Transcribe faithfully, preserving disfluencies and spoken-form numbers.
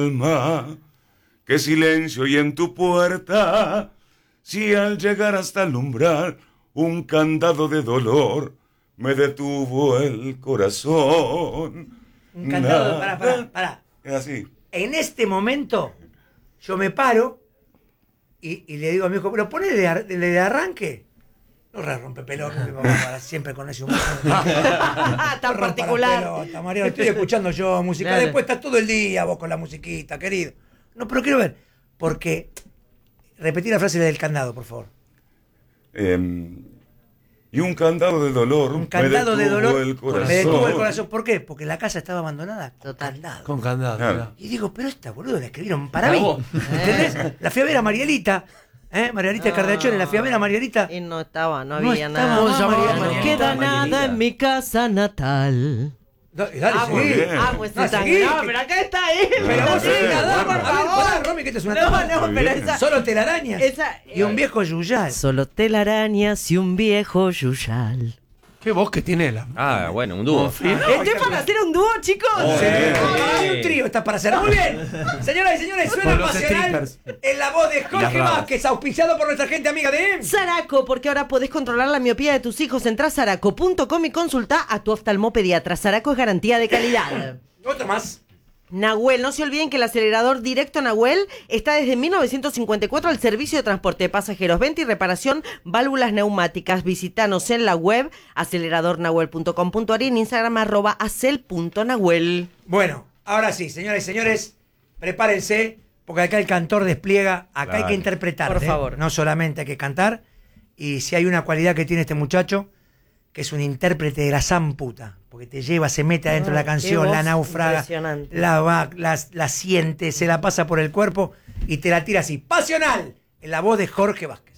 alma, qué silencio hay en tu puerta, si al llegar hasta el umbral un candado de dolor me detuvo el corazón. Un candado, pará, pará, pará. Es así. En este momento, yo me paro y, y le digo a mi hijo, pero ponele de, ar- de, de arranque. No re rompe pelota, mi papá para siempre con ese humor. Tan particular. Pelota, Mariano, estoy escuchando yo música. Claro. Después estás todo el día vos con la musiquita, querido. No, pero quiero ver. Porque. Repetí la frase del candado, por favor. Eh, y un candado de dolor Un candado me de detuvo dolor el corazón. me detuvo el corazón. ¿Por qué? Porque la casa estaba abandonada con Total. candado. Con candado. Claro. Claro. Y digo, pero esta boludo la escribieron para Para mí. vos. ¿Entendés? La fui a ver a Marielita. ¿Eh? Marielita Ah. Cardachones, la fui a ver a Marielita. Y no estaba, no No había estaba nada. más Marielita. No Marielita. queda Marielita. nada en mi casa natal. Dale, dale, Amo, seguí. bien. amo ese No, tango. seguí. No, pero acá está él. Pero vos bien, seguí, bueno. nada, por A ver, favor. Pará, Romy, que esta es una No, tapa. no, Muy pero bien. esa. Solo telarañas. esa Y un viejo yuyal. Solo telarañas y un viejo yuyal. Qué voz que tiene la. Ah, bueno, un dúo. ¿Estoy para hacer un dúo, chicos? Sí. bien. Hay un trío está para hacer. Muy bien. Señoras y señores, suena Con los pasional strippers. en la voz de Y las Jorge rabas. Vázquez, auspiciado por nuestra gente amiga de... Saraco, porque ahora podés controlar la miopía de tus hijos. Entrá a saraco punto com y consulta a tu oftalmopediatra. Saraco es garantía de calidad. Otro más. Nahuel, no se olviden que el acelerador directo Nahuel está desde mil novecientos cincuenta y cuatro al servicio de transporte de pasajeros, venta y reparación, válvulas neumáticas. Visítanos en la web acelerador nahuel punto com punto ar y en Instagram arroba acel punto nahuel. Bueno, ahora sí, señoras y señores, prepárense, porque acá el cantor despliega, acá hay Claro. que interpretar. Por ¿eh? favor. No solamente hay que cantar, y si hay una cualidad que tiene este muchacho, que es un intérprete de la zamputa, porque te lleva, se mete adentro de Ay, la canción, qué voz la naufraga, impresionante. la va, la, la siente, se la pasa por el cuerpo y te la tira así, pasional, en la voz de Jorge Vázquez.